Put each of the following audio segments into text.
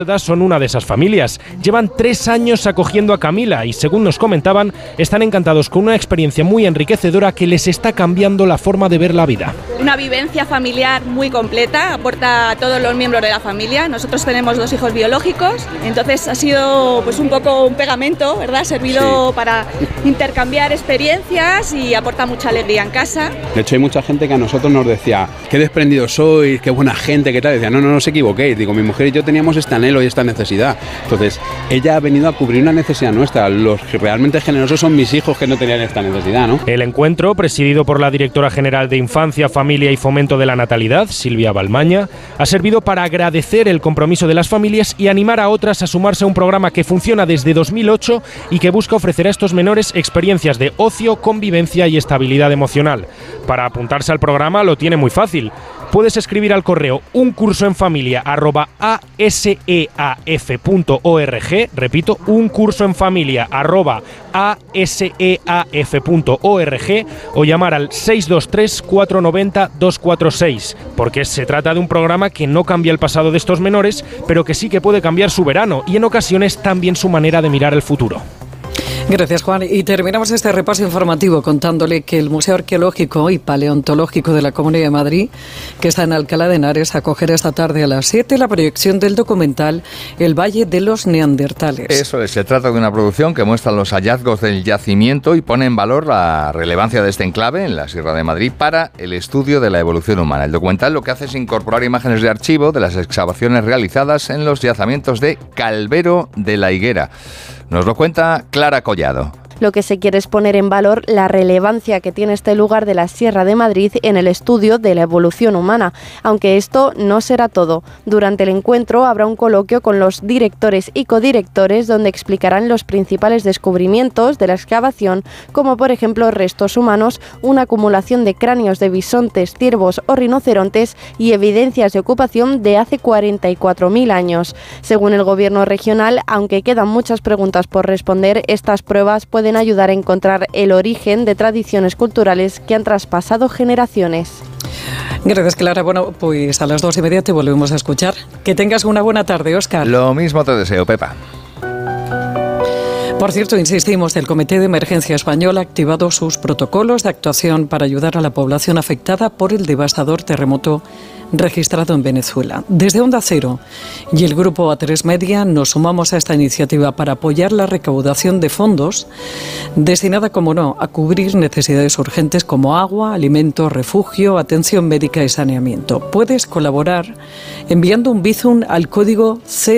Son una de esas familias. Llevan 3 años acogiendo a Camila y, según nos comentaban, están encantados con una experiencia muy enriquecedora que les está cambiando la forma de ver la vida. Una vivencia familiar muy completa, aporta a todos los miembros de la familia. Nosotros tenemos 2 hijos biológicos, entonces ha sido pues un poco un pegamento, ¿verdad? Ha servido para intercambiar experiencias y aporta mucha alegría en casa. De hecho, hay mucha gente que a nosotros nos decía, qué desprendidos sois, qué buena gente, qué tal. Decía, no os equivoquéis. Digo, mi mujer y yo teníamos este anhelo y esta necesidad. Entonces, ella ha venido a cubrir una necesidad nuestra. Los que realmente generosos son mis hijos que no tenían esta necesidad, ¿no? El encuentro, presidido por la directora general de Infancia, Familia y Fomento de la Natalidad, Silvia Balmaña, ha servido para agradecer el compromiso de las familias y animar a otras a sumarse a un programa que funciona desde 2008 y que busca ofrecer a estos menores experiencias de ocio, convivencia y estabilidad emocional. Para apuntarse al programa lo tiene muy fácil. Puedes escribir al correo uncursoenfamilia@aseaf.org, repito, uncursoenfamilia@aseaf.org, o llamar al 623 490 246, porque se trata de un programa que no cambia el pasado de estos menores, pero que sí que puede cambiar su verano y en ocasiones también su manera de mirar el futuro. Gracias, Juan. Y terminamos este repaso informativo contándole que el Museo Arqueológico y Paleontológico de la Comunidad de Madrid, que está en Alcalá de Henares, acogerá esta tarde a las 7 la proyección del documental El Valle de los Neandertales. Eso es, se trata de una producción que muestra los hallazgos del yacimiento y pone en valor la relevancia de este enclave en la Sierra de Madrid para el estudio de la evolución humana. El documental lo que hace es incorporar imágenes de archivo de las excavaciones realizadas en los yacimientos de Calvero de la Higuera. Nos lo cuenta Clara Collado. Lo que se quiere es poner en valor la relevancia que tiene este lugar de la Sierra de Madrid en el estudio de la evolución humana. Aunque esto no será todo. Durante el encuentro habrá un coloquio con los directores y codirectores donde explicarán los principales descubrimientos de la excavación, como por ejemplo restos humanos, una acumulación de cráneos de bisontes, ciervos o rinocerontes y evidencias de ocupación de hace 44.000 años. Según el gobierno regional, aunque quedan muchas preguntas por responder, estas pruebas pueden ayudar a encontrar el origen de tradiciones culturales que han traspasado generaciones. Gracias, Clara. Bueno, pues a las 2:30 te volvemos a escuchar. Que tengas una buena tarde, Óscar. Lo mismo te deseo, Pepa. Por cierto, insistimos, el Comité de Emergencia Español ha activado sus protocolos de actuación para ayudar a la población afectada por el devastador terremoto registrado en Venezuela. Desde Onda Cero y el grupo A3 Media nos sumamos a esta iniciativa para apoyar la recaudación de fondos destinada, como no, a cubrir necesidades urgentes como agua, alimentos, refugio, atención médica y saneamiento. Puedes colaborar enviando un Bizum al código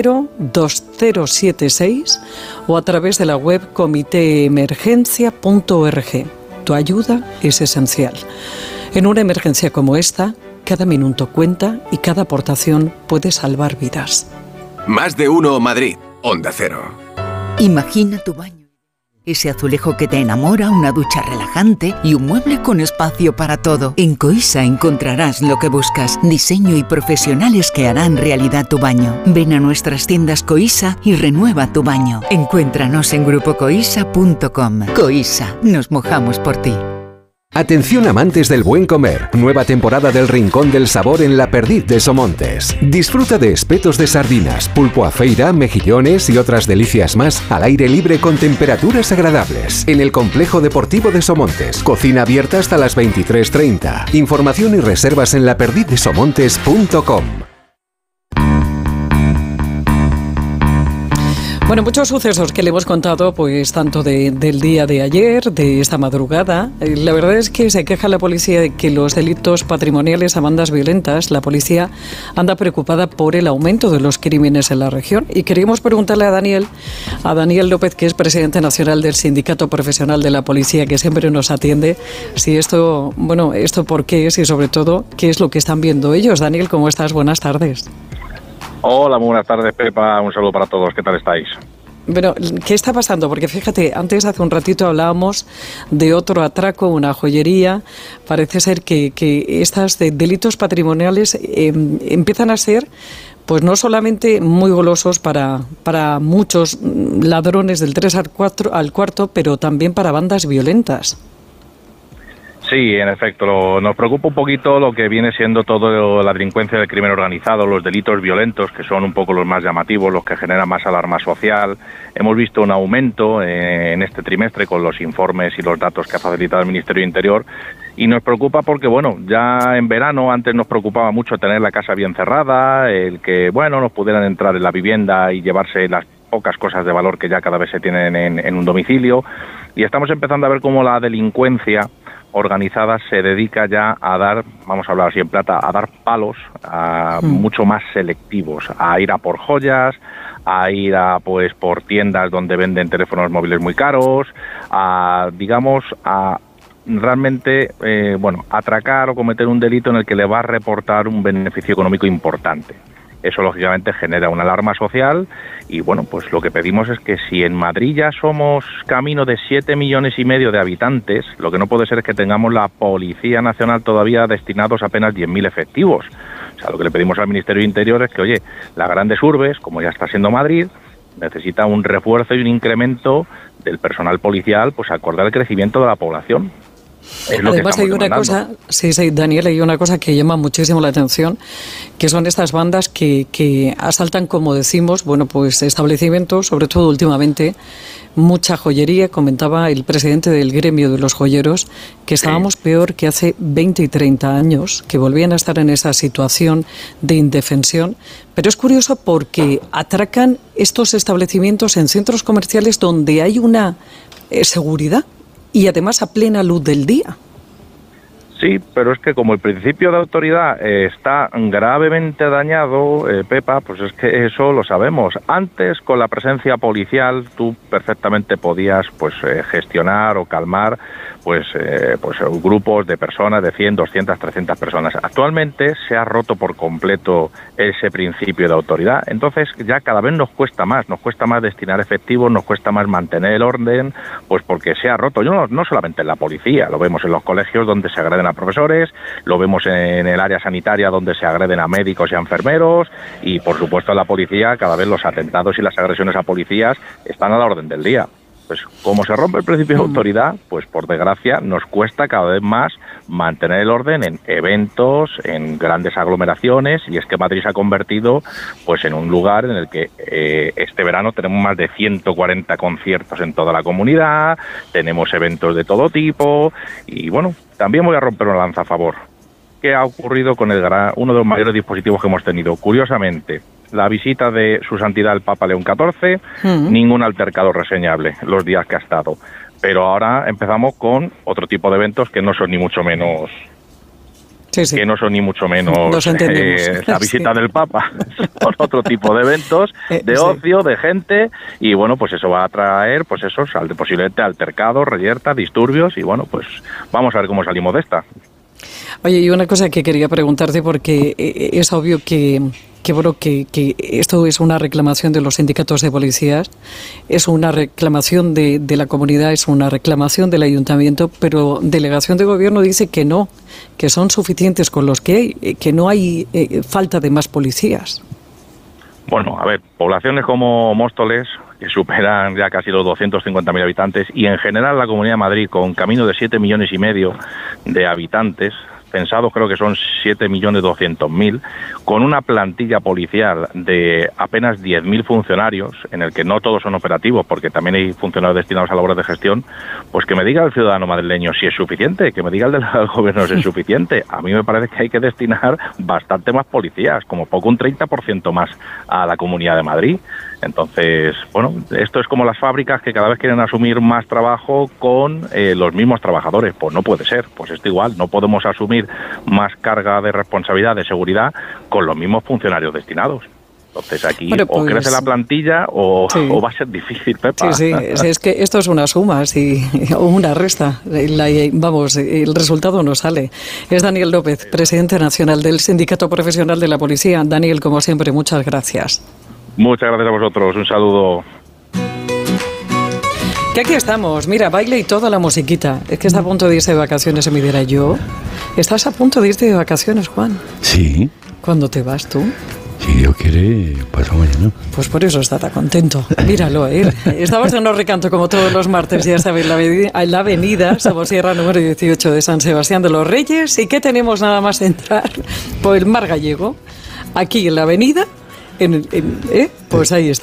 02076 o a través de la web comiteemergencia.org. Tu ayuda es esencial. En una emergencia como esta, cada minuto cuenta y cada aportación puede salvar vidas. Más de uno Madrid, Onda Cero. Imagina tu baño. Ese azulejo que te enamora, una ducha relajante y un mueble con espacio para todo. En Coisa encontrarás lo que buscas. Diseño y profesionales que harán realidad tu baño. Ven a nuestras tiendas Coisa y renueva tu baño. Encuéntranos en grupocoisa.com. Coisa, nos mojamos por ti. Atención amantes del buen comer, nueva temporada del Rincón del Sabor en La Perdiz de Somontes. Disfruta de espetos de sardinas, pulpo a feira, mejillones y otras delicias más al aire libre con temperaturas agradables. En el Complejo Deportivo de Somontes, cocina abierta hasta las 23:30. Información y reservas en laperdizdesomontes.com. Bueno, muchos sucesos que le hemos contado, pues tanto del día de ayer, de esta madrugada. La verdad es que se queja la policía de que los delitos patrimoniales a bandas violentas, la policía anda preocupada por el aumento de los crímenes en la región. Y queríamos preguntarle a Daniel López, que es presidente nacional del Sindicato Profesional de la Policía, que siempre nos atiende, si esto por qué es y sobre todo, qué es lo que están viendo ellos. Daniel, ¿cómo estás? Buenas tardes. Hola, muy buenas tardes, Pepa. Un saludo para todos. ¿Qué tal estáis? Bueno, ¿qué está pasando? Porque fíjate, hace un ratito hablábamos de otro atraco, una joyería. Parece ser que estos delitos patrimoniales empiezan a ser, pues no solamente muy golosos para muchos ladrones del 3 al 4, pero también para bandas violentas. Sí, en efecto, nos preocupa un poquito lo que viene siendo toda la delincuencia del crimen organizado, los delitos violentos, que son un poco los más llamativos, los que generan más alarma social. Hemos visto un aumento en este trimestre con los informes y los datos que ha facilitado el Ministerio de Interior, y nos preocupa porque, bueno, ya en verano antes nos preocupaba mucho tener la casa bien cerrada, el que, bueno, nos pudieran entrar en la vivienda y llevarse las pocas cosas de valor que ya cada vez se tienen en un domicilio, y estamos empezando a ver cómo la delincuencia organizada se dedica ya a dar, vamos a hablar así en plata, a dar palos mucho más selectivos, a ir a por joyas, a ir a pues por tiendas donde venden teléfonos móviles muy caros, a realmente atracar o cometer un delito en el que le va a reportar un beneficio económico importante. Eso, lógicamente, genera una alarma social y, bueno, pues lo que pedimos es que si en Madrid ya somos camino de 7,5 millones de habitantes, lo que no puede ser es que tengamos la Policía Nacional todavía destinados a apenas 10.000 efectivos. O sea, lo que le pedimos al Ministerio de Interior es que, oye, las grandes urbes, como ya está siendo Madrid, necesita un refuerzo y un incremento del personal policial, pues acorde al crecimiento de la población. Además hay una cosa, sí, Daniel, hay una cosa que llama muchísimo la atención, que son estas bandas que asaltan, como decimos, bueno, pues establecimientos, sobre todo últimamente, mucha joyería. Comentaba el presidente del gremio de los joyeros que estábamos peor que hace 20 y 30 años, que volvían a estar en esa situación de indefensión. Pero es curioso porque atracan estos establecimientos en centros comerciales donde hay una seguridad. Y además a plena luz del día. Sí, pero es que como el principio de autoridad está gravemente dañado, Pepa, pues es que eso lo sabemos. Antes, con la presencia policial, tú perfectamente podías gestionar o calmar pues grupos de personas de 100, 200, 300 personas. Actualmente se ha roto por completo ese principio de autoridad. Entonces ya cada vez nos cuesta más destinar efectivos, nos cuesta más mantener el orden, pues porque se ha roto. No solamente en la policía, lo vemos en los colegios donde se agreden a profesores, lo vemos en el área sanitaria donde se agreden a médicos y a enfermeros, y por supuesto en la policía cada vez los atentados y las agresiones a policías están a la orden del día. Pues como se rompe el principio de autoridad, pues por desgracia nos cuesta cada vez más mantener el orden en eventos, en grandes aglomeraciones, y es que Madrid se ha convertido pues en un lugar en el que este verano tenemos más de 140 conciertos en toda la comunidad, tenemos eventos de todo tipo, y bueno, también voy a romper una lanza a favor. ¿Qué ha ocurrido con uno de los mayores dispositivos que hemos tenido? Curiosamente, la visita de Su Santidad el Papa León XIV, ningún altercado reseñable los días que ha estado. Pero ahora empezamos con otro tipo de eventos que no son ni mucho menos... Sí. Que no son ni mucho menos la visita del Papa. Son otro tipo de eventos, de ocio, de gente, y bueno, pues eso va a traer, pues esos posiblemente altercados, reyertas, disturbios, y bueno, pues vamos a ver cómo salimos de esta. Oye, y una cosa que quería preguntarte, porque es obvio que esto es una reclamación de los sindicatos de policías, es una reclamación de la comunidad, es una reclamación del ayuntamiento, pero delegación de gobierno dice que no, que son suficientes con los que hay, que no hay falta de más policías. Bueno, a ver, poblaciones como Móstoles, que superan ya casi los 250.000 habitantes, y en general la Comunidad de Madrid, con camino de 7,5 millones de habitantes, pensados creo que son 7.200.000, con una plantilla policial de apenas 10.000 funcionarios, en el que no todos son operativos, porque también hay funcionarios destinados a labores de gestión, pues que me diga el ciudadano madrileño si es suficiente, que me diga el del gobierno si es suficiente. A mí me parece que hay que destinar bastante más policías, como poco un 30% más a la Comunidad de Madrid. Entonces, bueno, esto es como las fábricas que cada vez quieren asumir más trabajo con los mismos trabajadores. Pues no puede ser, pues esto igual, no podemos asumir más carga de responsabilidad, de seguridad, con los mismos funcionarios destinados. Entonces aquí o crece la plantilla o va a ser difícil, Pepa. Sí, es que esto es una suma o una resta. El resultado no sale. Es Daniel López, presidente nacional del Sindicato Profesional de la Policía. Daniel, como siempre, muchas gracias. Muchas gracias a vosotros, un saludo. Que aquí estamos, mira, baile y toda la musiquita. Es que está a punto de irse de vacaciones, me dirá yo. ¿Estás a punto de irte de vacaciones, Juan? Sí. ¿Cuándo te vas tú? Si Dios quiere, pasado mañana. Pues por eso está tan contento. Míralo, ¿eh? Estamos en un recanto como todos los martes, ya sabéis, en la avenida Somosierra número 18 de San Sebastián de los Reyes. ¿Y qué tenemos nada más entrar? Por el Mar Gallego, aquí en la avenida, pues ahí está.